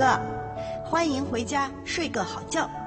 哥，欢迎回家睡个好觉。